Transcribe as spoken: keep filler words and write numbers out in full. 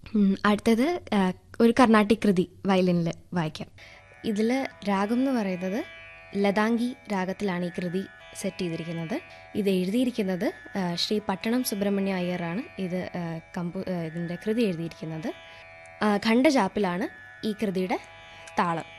ഉം, അടുത്തത് ആ, ഒരു കർണാട്ടിക് കൃതി വയലിനിൽ വായിക്കാം. ഇതിൽ രാഗം എന്ന് പറയുന്നത് ലതാംഗി രാഗത്തിലാണ് ഈ കൃതി സെറ്റ് ചെയ്തിരിക്കുന്നത്. ഇത് എഴുതിയിരിക്കുന്നത് ആ, ശ്രീ പട്ടണം സുബ്രഹ്മണ്യ അയ്യറാണ് ഇത് ആ, കമ്പോ ആ, ഇതിൻ്റെ കൃതി എഴുതിയിരിക്കുന്നത്. ആ, ഖണ്ഡജാപ്പിലാണ് ഈ കൃതിയുടെ താളം.